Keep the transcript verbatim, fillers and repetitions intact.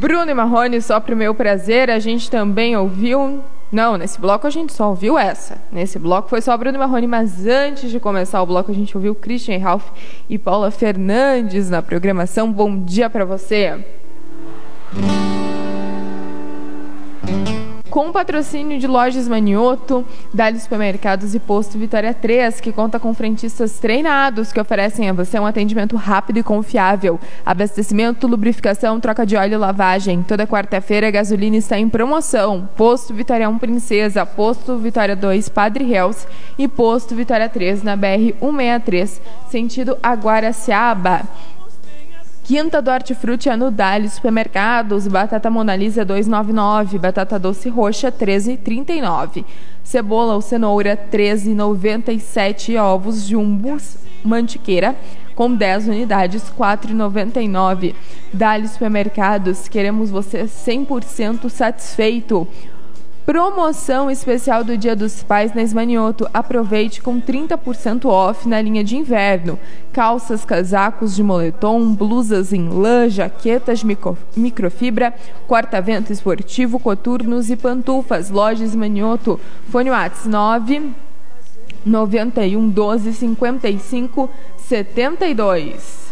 Bruno e Marrone, só pro meu prazer. A gente também ouviu... Não, nesse bloco a gente só ouviu essa. Nesse bloco foi só Bruno e Marrone, mas antes de começar o bloco a gente ouviu Christian Ralph e Paula Fernandes na programação. Bom dia pra você. Com patrocínio de Lojas Manioto, Dali Supermercados e Posto Vitória três, que conta com frentistas treinados que oferecem a você um atendimento rápido e confiável. Abastecimento, lubrificação, troca de óleo e lavagem. Toda quarta-feira a gasolina está em promoção. Posto Vitória um Princesa, Posto Vitória dois Padre Reus e Posto Vitória três na B R cento e sessenta e três, sentido Aguaraciaba. Quinta do Hortifruti é no Dali Supermercados, batata Mona Lisa dois reais e noventa e nove centavos, batata doce roxa treze reais e trinta e nove centavos, cebola ou cenoura treze reais e noventa e sete centavos, ovos jumbos mantiqueira com dez unidades quatro reais e noventa e nove centavos. Dali Supermercados, queremos você cem por cento satisfeito. Promoção especial do Dia dos Pais na Esmanioto. Aproveite com trinta por cento off na linha de inverno. Calças, casacos de moletom, blusas em lã, jaquetas micro, microfibra, corta-vento esportivo, coturnos e pantufas. Loja Esmanioto. Fone WhatsApp nove nove um doze cinquenta e cinco setenta e dois.